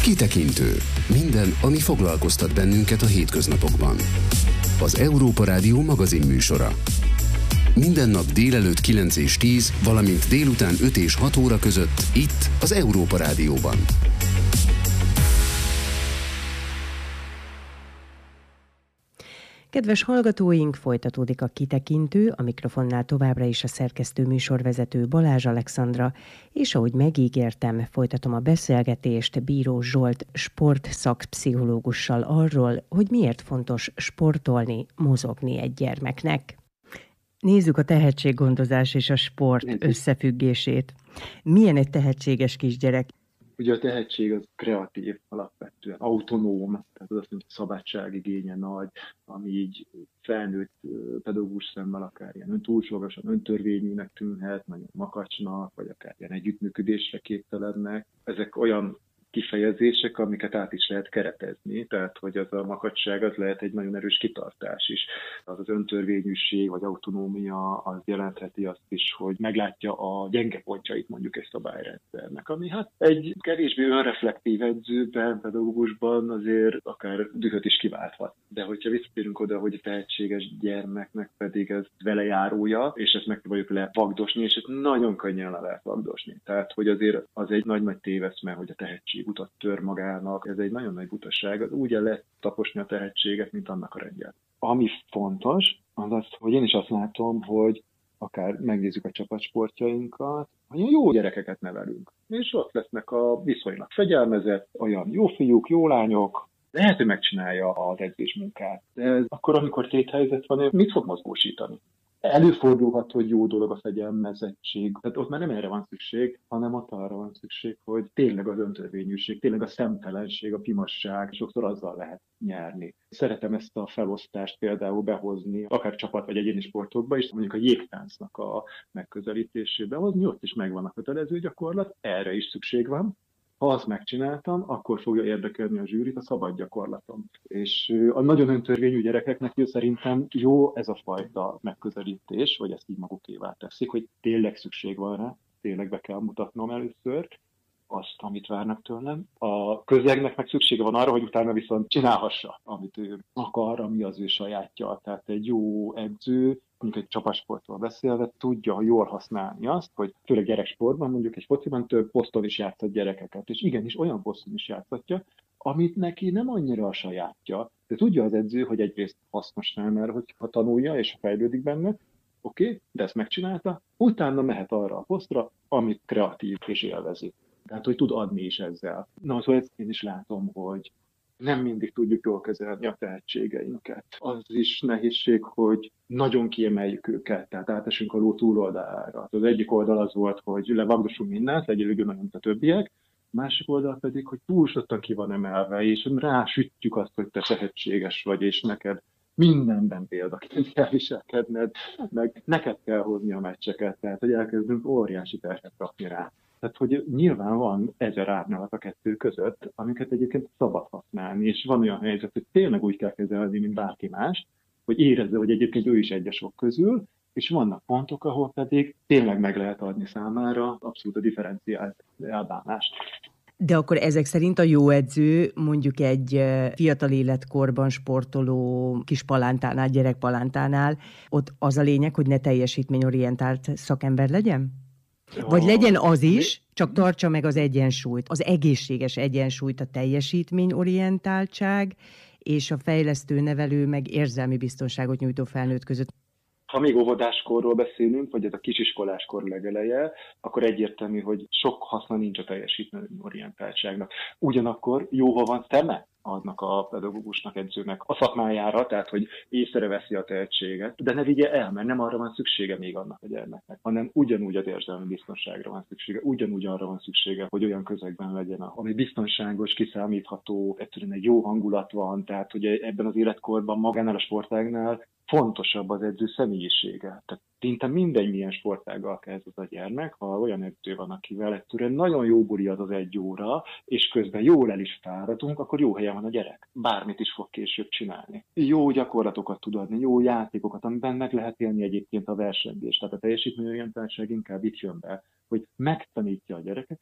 Kitekintő. Minden, ami foglalkoztat bennünket a hétköznapokban. Az Európa Rádió magazinműsora. Minden nap délelőtt 9 és 10, valamint délután 5 és 6 óra között itt az Európa Rádióban. Kedves hallgatóink, folytatódik a Kitekintő, a mikrofonnál továbbra is a szerkesztő műsorvezető Balázs Alexandra, és ahogy megígértem, folytatom a beszélgetést Bíró Zsolt sportszakpszichológussal arról, hogy miért fontos sportolni, mozogni egy gyermeknek. Nézzük a tehetséggondozás és a sport összefüggését. Milyen egy tehetséges kisgyerek? Ugye a tehetség az kreatív, alapvetően autonóm, tehát az azt mondja, hogy szabadságigénye nagy, ami így felnőtt pedagógus szemmel akár ilyen túlságosan öntörvényűnek tűnhet, nagyon makacsnak, vagy akár ilyen együttműködésre képtelennek. Ezek olyan kifejezések, amiket át is lehet keretezni, tehát hogy az a makacság az lehet egy nagyon erős kitartás is. Az öntörvényűség vagy autonómia az jelentheti azt is, hogy meglátja a gyenge pontjait mondjuk egy szabályrendszernek, ami hát egy kevésbé önreflektív edzőben, pedagógusban azért akár dühöt is kiválthat. De hogyha visszatérünk oda, hogy a tehetséges gyermeknek pedig ez velejárója, és ezt megpróbáljuk levagdosni, és ezt nagyon könnyen le lehet vagdosni. Tehát, hogy azért az egy nagy téveszme, hogy a tehetség utat tör magának, ez egy nagyon nagy butaság, az úgy el lehet taposni a tehetséget, mint annak a rendjét. Ami fontos, az az, hogy én is azt látom, hogy akár megnézzük a csapatsportjainkat, hogy jó gyerekeket nevelünk. És ott lesznek a viszonylag fegyelmezett, olyan jó fiúk, jó lányok, lehet, hogy megcsinálja az edzésmunkát. De ez akkor, amikor téthelyzet van, mit fog mozgósítani? Előfordulhat, hogy jó dolog a fegyelmezettség. Tehát ott már nem erre van szükség, hanem ott arra van szükség, hogy tényleg az öntörvényűség, tényleg a szemtelenség, a pimasság, sokszor azzal lehet nyerni. Szeretem ezt a felosztást például behozni, akár csapat vagy egyéni sportokba is, mondjuk a jégtáncnak a megközelítésébe hozni, ott is megvan a kötelező gyakorlat, erre is szükség van. Ha azt megcsináltam, akkor fogja érdekelni a zsűrit a szabad gyakorlatom. És a nagyon öntörvényű gyerekeknek szerintem jó ez a fajta megközelítés, vagy ezt így magukévá teszik, hogy tényleg szükség van rá, tényleg be kell mutatnom először azt, amit várnak tőlem. A közegnek meg szüksége van arra, hogy utána viszont csinálhassa, amit ő akar, ami az ő sajátja. Tehát egy jó edző, mondjuk egy csapatsportról beszélve, tudja jól használni azt, hogy főleg gyereksportban, mondjuk egy fociban több poszton is játszott gyerekeket, és igenis olyan poszton is játszatja, amit neki nem annyira a sajátja. De tudja az edző, hogy egyrészt hasznos számára, hogyha tanulja és fejlődik benne, oké, de ezt megcsinálta, utána mehet arra a posztra, amit kreatív és élvezi. Tehát, hogy tud adni is ezzel. Na, szóval ezt én is látom, hogy nem mindig tudjuk jól kezelni a tehetségeinket. Az is nehézség, hogy nagyon kiemeljük őket, tehát átesünk a ló túloldalára. Az egyik oldal az volt, hogy levagdosunk mindent, legyél nagyon a többiek, másik oldal pedig, hogy túlsottan ki van emelve, és rásütjük azt, hogy te tehetséges vagy, és neked mindenben példaként kell viselkedned, meg neked kell hozni a meccseket, tehát hogy elkezdünk óriási terhet rakni rá. Tehát, hogy nyilván van 1000 árnyalat a kettő között, amiket egyébként szabad használni, és van olyan helyzet, hogy tényleg úgy kell kezelni, mint bárki más, hogy érezze, hogy egyébként ő is egy a sok közül, és vannak pontok, ahol pedig tényleg meg lehet adni számára abszolút a differenciált elbánást. De akkor ezek szerint a jó edző mondjuk egy fiatal életkorban sportoló kis palántánál, gyerekpalántánál, ott az a lényeg, hogy ne teljesítményorientált szakember legyen? Vagy legyen az is, csak tartsa meg az egyensúlyt, az egészséges egyensúlyt, a teljesítményorientáltság és a fejlesztő, nevelő, meg érzelmi biztonságot nyújtó felnőtt között. Ha még óvodáskorról beszélünk, vagy ez a kisiskoláskor legeleje, akkor egyértelmű, hogy sok haszna nincs a teljesítményorientáltságnak. Ugyanakkor jó, ha van szeme annak a pedagógusnak, edzőnek a szakmájára, tehát hogy észreveszi a tehetséget, de ne vigye el, mert nem arra van szüksége még annak a gyermeknek, hanem ugyanúgy az érzelmi biztonságra van szüksége, ugyanúgy arra van szüksége, hogy olyan közegben legyen, ami biztonságos, kiszámítható, egyszerűen egy jó hangulat van, tehát hogy ebben az életkorban magánál a sportágnál fontosabb az edző személyisége. Tehát szinte mindegy, milyen sportággal kezd az a gyermek, ha olyan edző van, akivel egyszerűen nagyon jó buli az 1 óra, és közben jól el is fáradunk, akkor jó helyen van a gyerek. Bármit is fog később csinálni. Jó gyakorlatokat tud adni, jó játékokat, amiben meg lehet élni egyébként a versengést. Tehát a teljesítményorientáltság inkább itt jön be, hogy megtanítja a gyerekeket,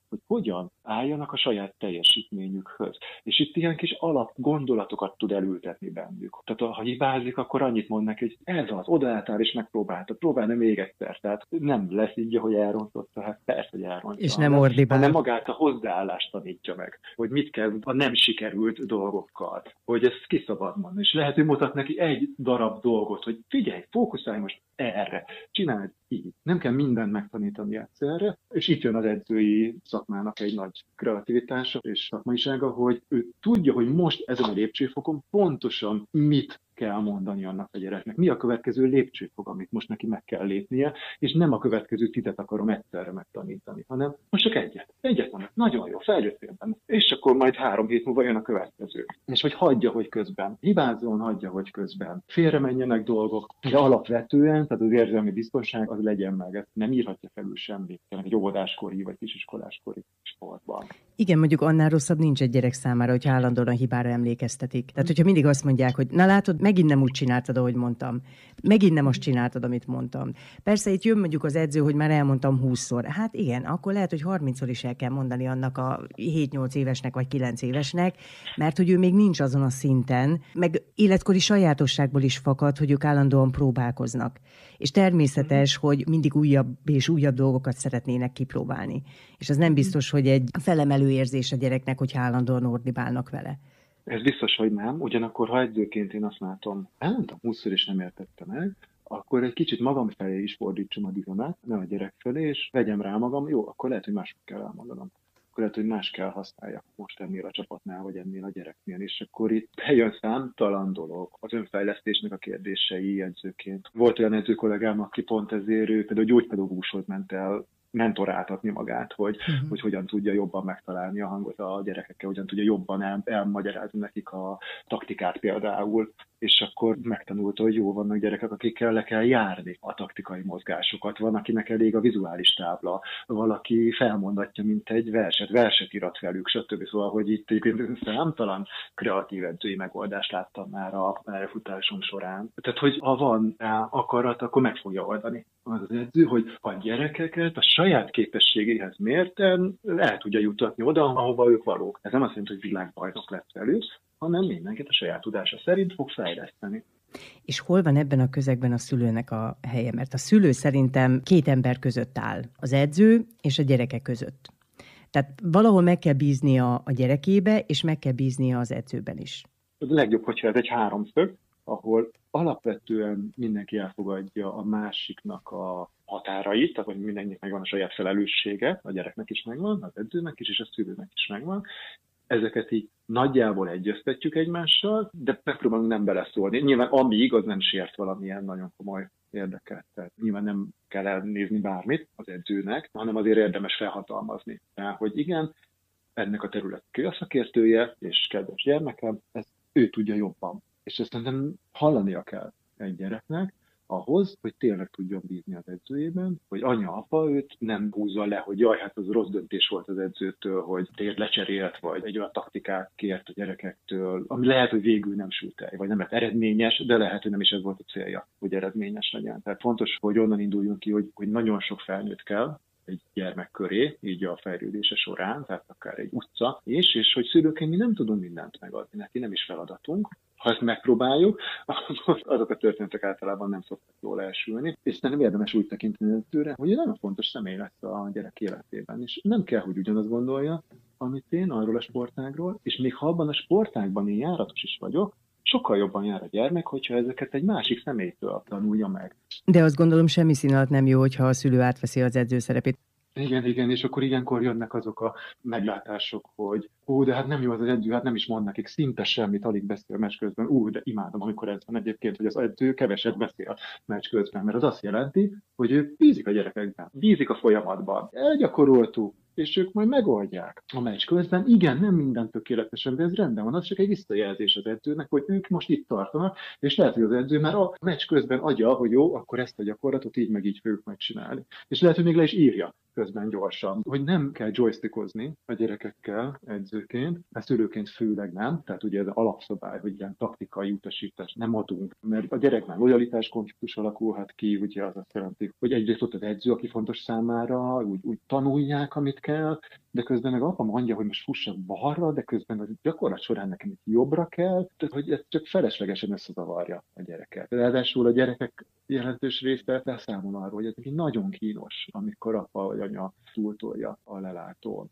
hogy hogyan álljanak a saját teljesítményükhöz. És itt ilyen kis alapgondolatokat tud elültetni bennük. Tehát ha hibázik, akkor annyit mond neki, hogy ez az, odaálltál és megpróbáltad, próbálj még egyszer. Tehát nem lesz így, hogy elrontotta, hát persze, hogy elrontotta. És nem ordibál. Hanem magát a hozzáállást tanítja meg, hogy mit kell a nem sikerült dolgokkal, hogy ezt ki szabad mondani. És lehet, hogy mutat neki egy darab dolgot, hogy figyelj, fókuszálj most erre, csináld így. Nem kell mindent megtanítani egyszerre, és itt jön az edzői szakmának egy nagy kreativitása és szakmaisága, hogy ő tudja, hogy most ezen a lépcsőfokon pontosan mit kell mondani annak a gyereknek. Mi a következő lépcsőfok, amit most neki meg kell lépnie, és nem a következő 10 akarom egyszerre megtanítani, hanem most csak egyet. Egyet mondok, nagyon jó, fejlődtél benne. És akkor majd 3 hét múlva jön a következő. És hogy hagyja, hogy közben hibázzon, hagyja, hogy közben félre menjenek dolgok, de alapvetően, tehát az érzelmi biztonság az legyen meg. Ezt nem írhatja felül semmi, egy óvodáskori vagy kisiskoláskori sportban. Igen, mondjuk annál rosszabb nincs egy gyerek számára, hogy állandóan a hibára emlékeztetik. Tehát, hogyha mindig azt mondják, hogy na látod, megint nem úgy csináltad, ahogy mondtam. Megint nem azt csináltad, amit mondtam. Persze itt jön mondjuk az edző, hogy már elmondtam 20-szor. Hát igen, akkor lehet, hogy 30-szor is el kell mondani annak a 7-8 évesnek vagy 9 évesnek, mert hogy ő még nincs azon a szinten, meg életkori sajátosságból is fakad, hogy ők állandóan próbálkoznak. És természetes, hogy mindig újabb és újabb dolgokat szeretnének kipróbálni. És az nem biztos, hogy egy felemelő érzés a gyereknek, hogy állandóan ordibálnak vele. Ez biztos, hogy nem. Ugyanakkor, ha edzőként én azt látom, elmondtam 20-szor és nem értette meg, akkor egy kicsit magam felé is fordítsam a dühömet, ne a gyerek felé, és vegyem rá magam, jó, akkor lehet, hogy mások kell elmondanom. Akkor lehet, hogy más kell használjak most ennél a csapatnál, vagy ennél a gyereknél. És akkor itt bejön számtalan dolog az önfejlesztésnek a kérdései edzőként. Volt olyan edző kollégám, aki pont ezért ő például gyógypedagógushoz ment el mentoráltatni magát, hogy hogyan tudja jobban megtalálni a hangot a gyerekekkel, hogyan tudja jobban elmagyarázni nekik a taktikát például, és akkor megtanulta, hogy jó, vannak gyerekek, akikkel le kell járni a taktikai mozgásokat, van, akinek elég a vizuális tábla, valaki felmondatja, mint egy verset írat velük, stb. Szóval, hogy itt számtalan kreatív edzői megoldást láttam már a pályafutásom során. Tehát, hogy ha van rá akarat, akkor meg fogja oldani az edző, hogy a gyerekeket a saját képességéhez mérten el tudja jutatni oda, ahova ők valók. Ez nem azt jelenti, hogy világbajnok lesz velük, hanem mindenkit a saját tudása szerint fog fejleszteni. És hol van ebben a közegben a szülőnek a helye? Mert a szülő szerintem 2 ember között áll, az edző és a gyereke között. Tehát valahol meg kell bíznia a gyerekébe, és meg kell bíznia az edzőben is. A legjobb, hogyha ez egy 3-szög, ahol alapvetően mindenki elfogadja a másiknak a határait, tehát hogy mindenkinek megvan a saját felelőssége, a gyereknek is megvan, az edzőnek is, és a szülőnek is megvan. Ezeket így nagyjából egyeztetjük egymással, de megpróbálunk nem beleszólni. Nyilván amíg az nem sért valamilyen nagyon komoly érdeket. Tehát nyilván nem kell elnézni bármit az edzőnek, hanem azért érdemes felhatalmazni. Tehát, hogy igen, ennek a területnek ő a szakértője, és kedves gyermekem, ezt ő tudja jobban. És ezt nem hallania kell egy gyereknek, ahhoz, hogy tényleg tudjon bízni az edzőjében, hogy anya-apa őt nem húzza le, hogy jaj, hát az rossz döntés volt az edzőtől, hogy téged lecserélt, vagy egy olyan taktikát kért a gyerekektől, ami lehet, hogy végül nem sült el, vagy nem lett eredményes, de lehet, hogy nem is ez volt a célja, hogy eredményes legyen. Tehát fontos, hogy onnan induljunk ki, hogy nagyon sok felnőtt kell egy gyermek köré, így a fejlődése során, tehát akár egy utca, és hogy szülőként mi nem tudunk mindent megadni neki, nem is feladatunk. Ha ezt megpróbáljuk, akkor azok a történetek általában nem szoktak jól elsülni, és nem érdemes úgy tekinteni tőle, hogy egy nagyon fontos személy lesz a gyerek életében, és nem kell, hogy ugyanazt gondolja, amit én arról a sportágról, és még ha abban a sportágban én járatos is vagyok, sokkal jobban jár a gyermek, hogyha ezeket egy másik személytől tanulja meg. De azt gondolom, semmi szín alatt nem jó, hogyha a szülő átveszi az edző szerepét. Igen, és akkor ilyenkor jönnek azok a meglátások, hogy de hát nem jó az edző, hát nem is mond nekik szinte semmit, alig beszél meccs közben. De imádom, amikor ez van egyébként, hogy az edző keveset beszél meccs közben, mert az azt jelenti, hogy ő bízik a gyerekekben, bízik a folyamatban, elgyakoroltuk, és ők majd megoldják a meccs közben. Igen, nem minden tökéletesen, de ez rendben van, az csak egy visszajelzés az edzőnek, hogy ők most itt tartanak, és lehet, hogy az edző már a meccs közben adja, hogy jó, akkor ezt a gyakorlatot így meg így fogjuk megcsinálni. És lehet, hogy még le is írja közben gyorsan. Hogy nem kell joystickozni a gyerekekkel edzőként, a szülőként főleg nem, tehát ugye ez alapszabály, hogy ilyen taktikai utasítást nem adunk, mert a gyereknek lojalitás konfliktus alakulhat ki, ugye az azt jelenti, hogy egyrészt ott az edző, aki fontos számára, úgy tanulják, amit kell, de közben meg apa mondja, hogy most fussak balra, de közben a gyakorlat során nekem itt jobbra kell, tehát hogy ez csak feleslegesen összezavarja a gyereket. Ráadásul a gyerekek jelentős része beszámol arról, hogy ez nagyon kínos, amikor apa vagy anya túltolja a lelátón.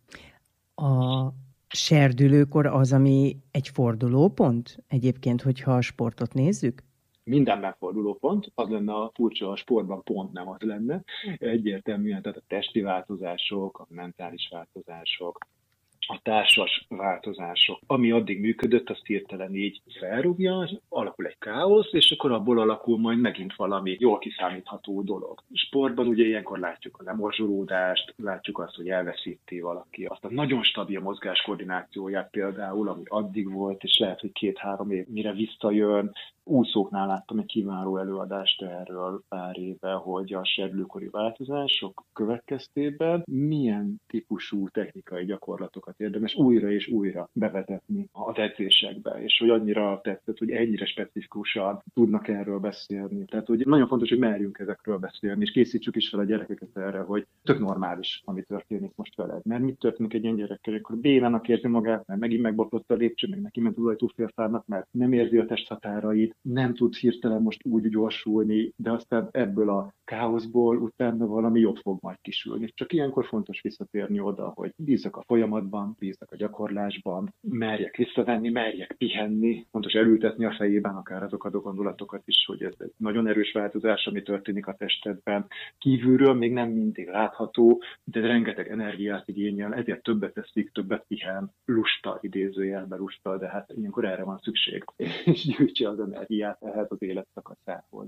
A serdülőkor az, ami egy fordulópont egyébként, hogyha a sportot nézzük? Mindenben fordulópont, az lenne a furcsa, a sportban pont nem az lenne. Egyértelműen, tehát a testi változások, a mentális változások, a társas változások, ami addig működött, azt hirtelen így felrúgja, alakul egy káosz, és akkor abból alakul majd megint valami jól kiszámítható dolog. Sportban ugye ilyenkor látjuk a lemorzsolódást, látjuk azt, hogy elveszíti valaki azt a nagyon stabil mozgás koordinációját például, ami addig volt, és lehet, hogy 2-3 év mire visszajön. Úszóknál láttam egy kiváló előadást erről pár éve, hogy a serdülőkori változások következtében milyen típusú technikai gyakorlatokat érdemes újra és újra bevezetni az edzésekbe, és hogy annyira tetszett, hogy ennyire specifikusan tudnak erről beszélni. Tehát hogy nagyon fontos, hogy merjünk ezekről beszélni, és készítsük is fel a gyerekeket erre, hogy tök normális, ami történik most veled. Mert mit történik egy ilyen gyerekkel, akkor bénának érzi magát, mert megint megbotlott a lépcső, meg neki ment az ajtófélfának, mert nem érzi a testhatárait, nem tud hirtelen most úgy gyorsulni, de aztán ebből a káoszból utána valami jobb fog majd kisülni. Csak ilyenkor fontos visszatérni oda, hogy bízzak a folyamatban, bízzak a gyakorlásban, merjek visszavenni, merjek pihenni, fontos elültetni a fejében akár azokat a gondolatokat is, hogy ez egy nagyon erős változás, ami történik a testedben. Kívülről még nem mindig látható, de rengeteg energiát igényel, ezért többet teszik, többet pihen, lusta, idézőjelben lusta, de hát ilyenkor erre van szükség, és gyűjtse az energiát ehhez az életszakaszához.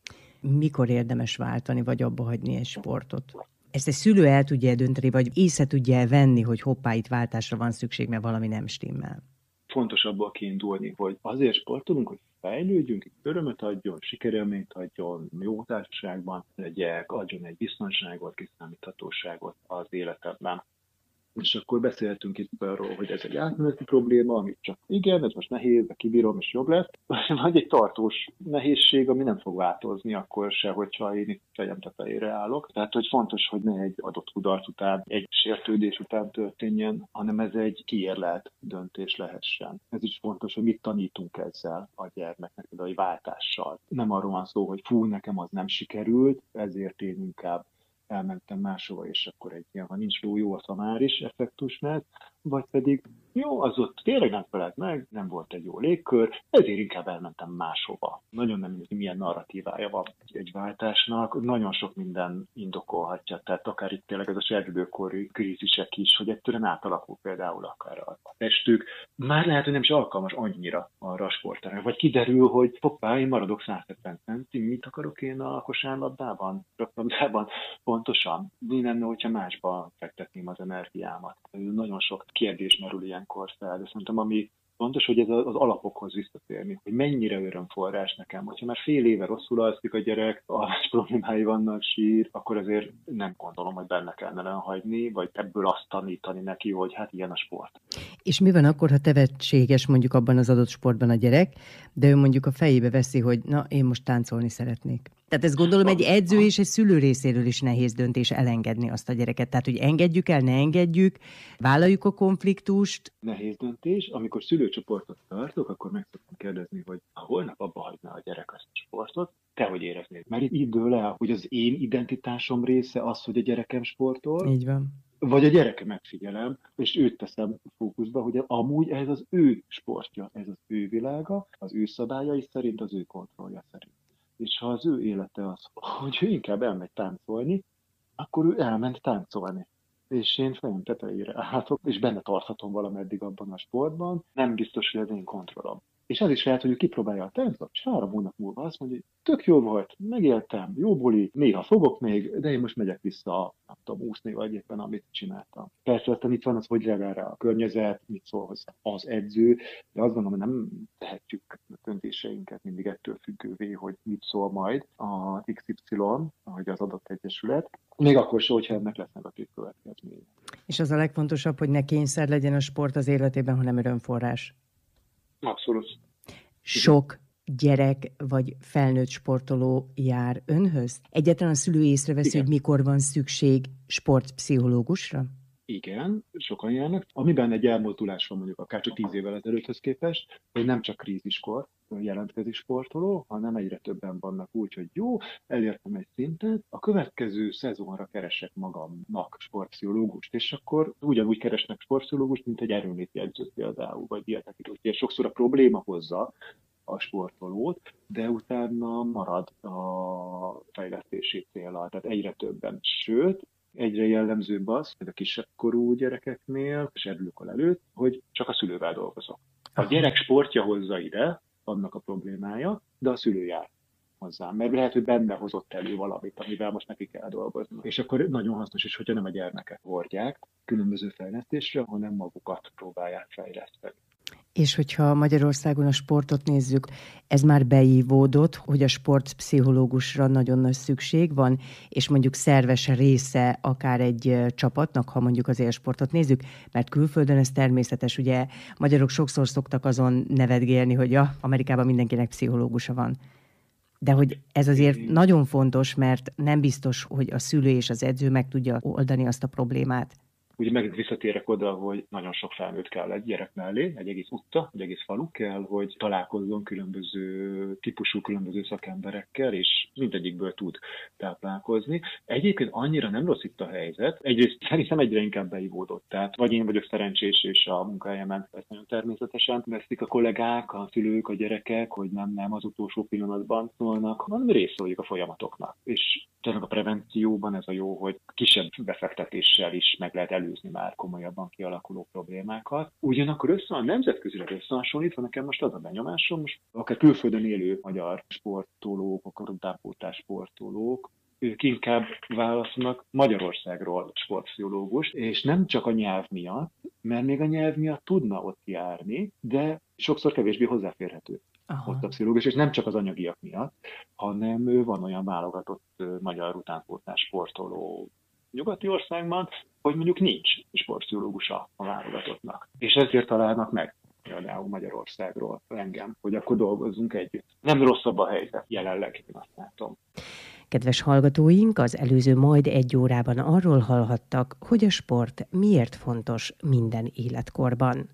Mikor érdemes váltani, vagy abba hagyni egy sportot? Ezt egy szülő el tudja dönteni, vagy észre tudja venni, hogy hoppá, itt váltásra van szükség, mert valami nem stimmel? Fontos abból kiindulni, hogy azért sportolunk, hogy fejlődjünk, örömet adjon, sikerélményt adjon, jó társaságban legyek, adjon egy biztonságot, kiszámíthatóságot az életedben. És akkor beszéltünk itt arról, hogy ez egy átmeneti probléma, amit csak igen, ez most nehéz, de kibírom, és jobb lesz. Vagy egy tartós nehézség, ami nem fog változni akkor se, hogyha én itt fejem tetejére állok. Tehát, hogy fontos, hogy ne egy adott kudarc után, egy sértődés után történjen, hanem ez egy kiérlelt döntés lehessen. Ez is fontos, hogy mit tanítunk ezzel a gyermeknek, például egy váltással. Nem arról van szó, hogy fú, nekem az nem sikerült, ezért én inkább elmentem máshova, és akkor egy ilyen, ha nincs jó a szamár is effektus lesz, vagy pedig jó, az ott tényleg nem felelt meg, nem volt egy jó légkör, ezért inkább elmentem máshova. Nagyon nem mindegy, milyen narratívája van egy váltásnak, nagyon sok minden indokolhatja, tehát akár itt tényleg ez a serdülőkori krízisek is, hogy egyszerűen átalakul például akár a testük. Már lehet, hogy nem is alkalmas annyira arra a sportára, vagy kiderül, hogy hoppá, én maradok 170 centi, mit akarok én a kosárlabdában, röplabdában, pontosan. Mi lenne, hogyha másba fektetném az energiámat. Nagyon sok kérdés merül ilyenkor fel, de szerintem ami fontos, hogy ez az alapokhoz visszatérni, hogy mennyire örömforrás nekem. Hogyha már fél éve rosszul alszik a gyerek, alvás problémái vannak, sír, akkor azért nem gondolom, hogy benne kellene hagyni, vagy ebből azt tanítani neki, hogy hát ilyen a sport. És mi van akkor, ha tevetséges mondjuk abban az adott sportban a gyerek, de ő mondjuk a fejébe veszi, hogy na, én most táncolni szeretnék. Tehát ezt gondolom egy edző és egy szülő részéről is nehéz döntés elengedni azt a gyereket. Tehát, hogy engedjük el, ne engedjük, vállaljuk a konfliktust. Nehéz döntés. Amikor szülőcsoportot tartok, akkor meg szoktam kérdezni, hogy ha holnap abba hagyná a gyerek azt a sportot, te hogy éreznéd? Mert itt dől el, hogy az én identitásom része az, hogy a gyerekem sportol. Így van. Vagy a gyerekemet figyelem, és őt teszem fókuszba, hogy amúgy ez az ő sportja, ez az ő világa, az ő szabályai szerint, az ő kontrollja szerint. És ha az ő élete az, hogy ő inkább elmegy táncolni, akkor ő elment táncolni. És én fejem tetejére állhatok, és benne tarthatom valameddig abban a sportban. Nem biztos, hogy az én kontrollom. És ez is lehet, hogy ő kipróbálja a táncot, és 3 hónap múlva azt mondja, hogy tök jó volt, megéltem, jó buli, néha fogok még, de én most megyek vissza, nem tudom, úszni, vagy éppen amit csináltam. Persze aztán itt van az, hogy reagál rá a környezet, mit szól hozzá az edző, de azt gondolom, hogy nem tehetjük a döntéseinket mindig ettől függővé, hogy mit szól majd a XY, ahogy az adott egyesület, még akkor sem, hogyha ennek lesz negatív következménye. És az a legfontosabb, hogy ne kényszer legyen a sport az életében, hanem örömforrás. Abszolút. Sok gyerek vagy felnőtt sportoló jár önhöz? Egyáltalán a szülő észreveszi, hogy mikor van szükség sportpszichológusra? Igen, sokan járnak. Amiben egy elmozdulás van mondjuk akár csak 10 évvel ezelőtthöz képest, hogy nem csak kríziskor jelentkezik sportoló, hanem egyre többen vannak úgy, hogy jó, elértem egy szintet, a következő szezonra keresek magamnak sportpszichológust, és akkor ugyanúgy keresnek sportpszichológust, mint egy erőnléti edzőt például, vagy dietetikus. Ugye sokszor a probléma hozza a sportolót, de utána marad a fejlesztési céllal, tehát egyre többen. Sőt, egyre jellemzőbb az, hogy a kisebb korú gyerekeknél, serdülőkor előtt, hogy csak a szülővel dolgozok. A gyerek sportja hozza ide, annak a problémája, de a szülő jár hozzá. Mert lehet, hogy benne hozott elő valamit, amivel most neki kell dolgozni. És akkor nagyon hasznos is, hogyha nem a gyermeket hordják különböző fejlesztésre, hanem magukat próbálják fejleszteni. És hogyha Magyarországon a sportot nézzük, ez már beívódott, hogy a sportpszichológusra nagyon nagy szükség van, és mondjuk szerves része akár egy csapatnak, ha mondjuk az élsportot nézzük, mert külföldön ez természetes, ugye magyarok sokszor szoktak azon nevetgélni, hogy Amerikában mindenkinek pszichológusa van. De hogy ez azért nagyon fontos, mert nem biztos, hogy a szülő és az edző meg tudja oldani azt a problémát. Ugye megint visszatérek oda, hogy nagyon sok felnőtt kell egy gyerek mellé, egy egész utca, egy egész falu kell, hogy találkozzon különböző típusú, különböző szakemberekkel, és mindegyikből tud táplálkozni. Egyébként annyira nem rossz itt a helyzet, egyrészt szerintem egyre inkább beivódott. Tehát vagy én vagyok szerencsés, és a munkahelyemen ezt nagyon természetesen veszik a kollégák, a szülők, a gyerekek, hogy nem az utolsó pillanatban szólnak, hanem részoljuk a folyamatoknak. És tényleg a prevencióban ez a jó, hogy kisebb befektetéssel is meg lehet előzni már komolyabban kialakuló problémákat. Ugyanakkor a nemzetközileg összehasonlítva nekem most az a benyomásom, most akár külföldön élő magyar sportolók, akár utánpótlás sportolók, ők inkább választanak Magyarországról sportpszichológust, és nem csak a nyelv miatt, mert még a nyelv miatt tudna ott járni, de sokszor kevésbé hozzáférhető. Ott a pszichológus, és nem csak az anyagiak miatt, hanem van olyan válogatott magyar utánpótlás sportoló nyugati országban, hogy mondjuk nincs sportpszichológusa a válogatottnak. És ezért találnak meg például Magyarországról engem, hogy akkor dolgozzunk együtt. Nem rosszabb a helyzet jelenleg, én azt látom. Kedves hallgatóink, az előző majd 1 órában arról hallhattak, hogy a sport miért fontos minden életkorban.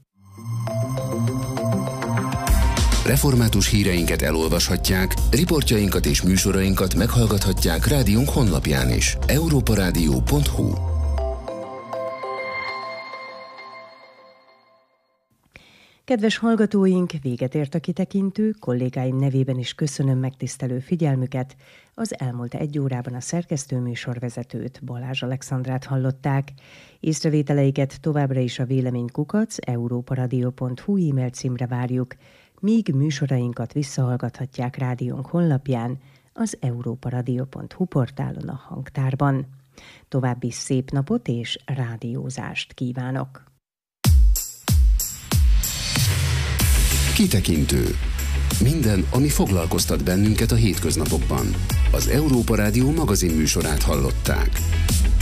Református híreinket elolvashatják, riportjainkat és műsorainkat meghallgathatják rádiónk honlapján is. europaradio.hu. Kedves hallgatóink, véget ért a kitekintő, kollégáim nevében is köszönöm megtisztelő figyelmüket. Az elmúlt 1 órában a szerkesztőműsorvezetőt, Balázs Alexandrát hallották. Észrevételeiket továbbra is a vélemény@europaradio.hu e-mail címre várjuk, míg műsorainkat visszahallgathatják rádiónk honlapján, az europaradio.hu portálon a hangtárban. További szép napot és rádiózást kívánok! Kitekintő. Minden, ami foglalkoztat bennünket a hétköznapokban. Az Európa Rádió magazinműsorát hallották.